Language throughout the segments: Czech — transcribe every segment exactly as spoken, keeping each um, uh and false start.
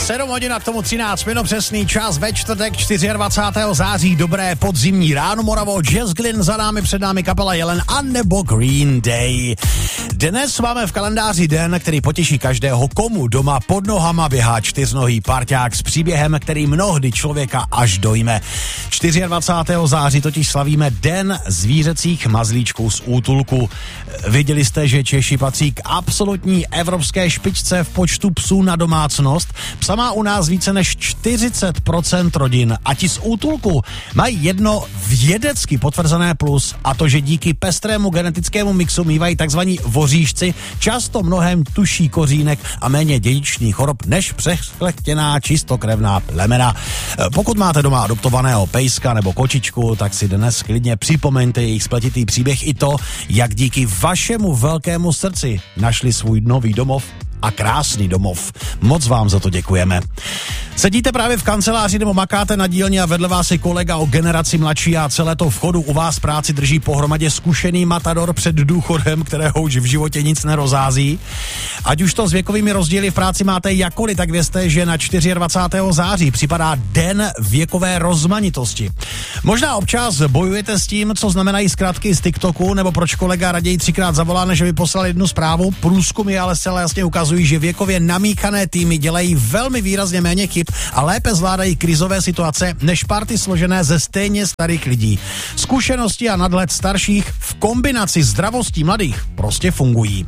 sedm hodin a k tomu třináct minut přesný čas ve čtvrtek dvacátého čtvrtého září. Dobré podzimní ráno, Moravo, Jazz Glynn, za námi, před námi kapela Jelen a nebo Green Day. Dnes máme v kalendáři den, který potěší každého, komu doma pod nohama běhá čtyřnohý parťák s příběhem, který mnohdy člověka až dojme. dvacátého čtvrtého září totiž slavíme Den zvířecích mazlíčků z útulku. Věděli jste, že Češi patří k absolutní evropské špičce v počtu psů na domácnost? Psa má u nás více než čtyřicet procent rodin a ti z útulku mají jedno vědecky potvrzené plus, a to, že díky pestrému genetickému mixu mývají takzvaní voříšci často mnohem tuší kořínek a méně dědičných chorob než přechletěná čistokrevná plemena. Pokud máte doma adoptovaného pejska nebo kočičku, tak si dnes klidně připomeňte jejich spletitý příběh i to, jak díky vašemu velkému srdci našli svůj nový domov a krásný domov. Moc vám za to děkujeme. Sedíte právě v kanceláři nebo makáte na dílně a vedle vás je kolega o generaci mladší a celé to v chodu u vás práci drží pohromadě zkušený matador před důchodem, kterého už v životě nic nerozází. Ať už to s věkovými rozdíly v práci máte jakkoliv, tak vězte, že na dvacátého čtvrtého září připadá Den věkové rozmanitosti. Možná občas bojujete s tím, co znamenají zkratky z TikToku, nebo proč kolega raději třikrát zavolá, než by poslal jednu zprávu. Průzkumy ale zcela jasně ukazují, že věkově namíchané týmy dělají velmi výrazně méně chyb a lépe zvládají krizové situace než party složené ze stejně starých lidí. Zkušenosti a nadhled starších v kombinaci s zdravostí mladých prostě fungují.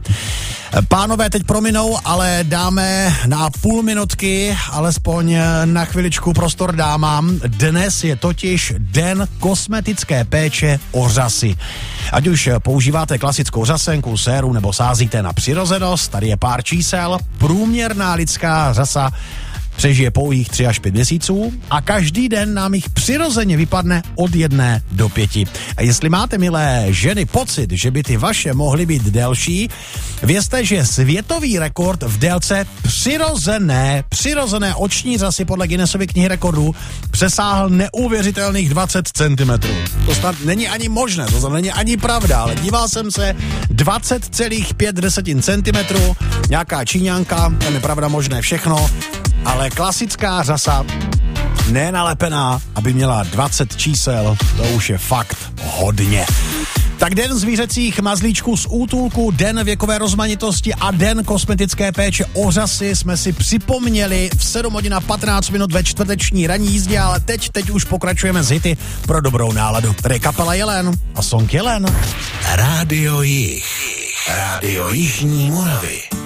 Pánové teď prominou, ale dáme na půl minutky, alespoň na chviličku prostor dámám. Dnes je totiž Den kosmetické péče o řasy. Ať už používáte klasickou řasenku, séru nebo sázíte na přirozenost, tady je pár čísel. Průměrná lidská řasa přežije pouhých tři až pět měsíců a každý den nám jich přirozeně vypadne od jedné do pěti. A jestli máte, milé ženy, pocit, že by ty vaše mohly být delší, vězte, že světový rekord v délce přirozené, přirozené oční řasy podle Guinnessovy knihy rekordů přesáhl neuvěřitelných dvacet centimetrů. To snad není ani možné, to znamená není ani pravda, ale díval jsem se, dvacet celá pět centimetrů, nějaká Číňanka, to je pravda možné všechno, ale klasická řasa, nenalepená, aby měla dvacet čísel, to už je fakt hodně. Tak Den zvířecích mazlíčků z útulku, Den věkové rozmanitosti a Den kosmetické péče o řasy jsme si připomněli v sedm hodin a patnáct minut ve čtvrteční ranní jízdě, ale teď, teď už pokračujeme s hity pro dobrou náladu. Tady je kapela Jelen a song Jelen. Rádio Jich. Rádio Jižní Moravy.